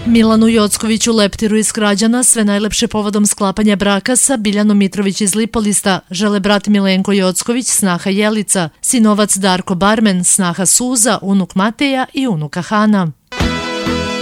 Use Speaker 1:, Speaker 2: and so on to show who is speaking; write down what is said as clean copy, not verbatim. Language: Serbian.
Speaker 1: Milanu Jockoviću Leptiru iz Krađana sve najlepše povodom sklapanja braka sa Biljanom Mitrović iz Lipolista žele brat Milenko Jocković, snaha Jelica, sinovac Darko Barmen, snaha Suza, unuk Mateja i unuka Hana.